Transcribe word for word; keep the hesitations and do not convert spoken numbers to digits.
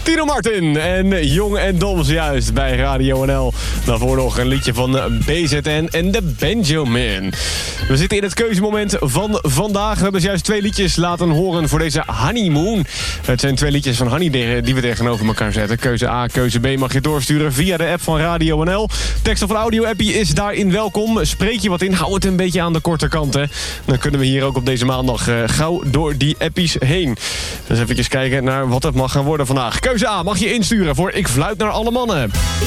Tino Martin en Jong en Dom juist bij Radio N L. Daarvoor nog een liedje van B Z N en de Benjamin. We zitten in het keuzemoment van vandaag. We hebben juist twee liedjes laten horen voor deze honeymoon. Het zijn twee liedjes van Honey die we tegenover elkaar zetten. Keuze A, keuze B mag je doorsturen via de app van Radio N L. Tekst of een audio-appie is daarin welkom. Spreek je wat in, hou het een beetje aan de korte kant. Hè. Dan kunnen we hier ook op deze maandag uh, gauw door die appies heen. Dus even kijken naar wat het mag gaan worden vandaag. Keuze A mag je insturen voor Ik Fluit naar alle mannen.